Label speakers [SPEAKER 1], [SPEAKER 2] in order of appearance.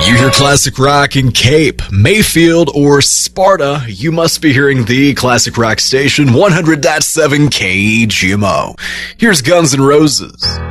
[SPEAKER 1] You hear classic rock in Cape, Mayfield, or Sparta, you must be hearing the classic rock station 100.7 KGMO. Here's Guns N' Roses.